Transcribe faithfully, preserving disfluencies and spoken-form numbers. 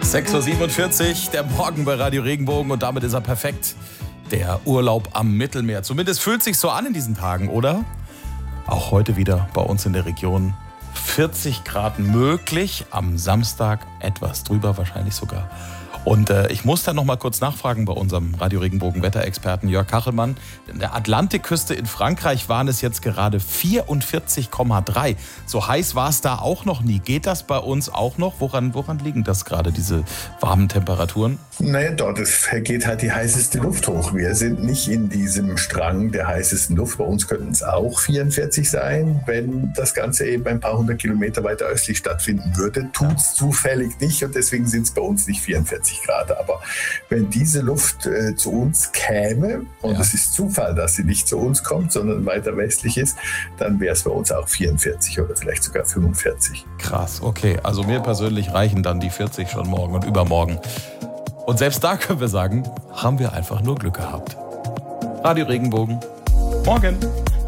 sechs Uhr siebenundvierzig, der Morgen bei Radio Regenbogen und damit ist er perfekt. Der Urlaub am Mittelmeer. Zumindest fühlt sich so an in diesen Tagen, oder? Auch heute wieder bei uns in der Region vierzig Grad möglich, am Samstag etwas drüber wahrscheinlich sogar. Und äh, ich muss dann noch mal kurz nachfragen bei unserem Radio Regenbogen Wetterexperten Jörg Kachelmann. In der Atlantikküste in Frankreich waren es jetzt gerade vierundvierzig Komma drei. So heiß war es da auch noch nie. Geht das bei uns auch noch? Woran, woran liegen das gerade, diese warmen Temperaturen? Naja, dort geht halt die heißeste Luft hoch. Wir sind nicht in diesem Strang der heißesten Luft. Bei uns könnten es auch vierundvierzig sein, wenn das Ganze eben ein paar hundert Kilometer weiter östlich stattfinden würde. Tut es zufällig nicht und deswegen sind es bei uns nicht vierundvierzig Grad. Aber wenn diese Luft äh, zu uns käme, und ja. es ist Zufall, dass sie nicht zu uns kommt, sondern weiter westlich ist, dann wäre es bei uns auch vierundvierzig oder vielleicht sogar fünfundvierzig. Krass, okay. Also mir persönlich reichen dann die vierzig schon morgen und übermorgen. Und selbst da können wir sagen, haben wir einfach nur Glück gehabt. Radio Regenbogen. Morgen.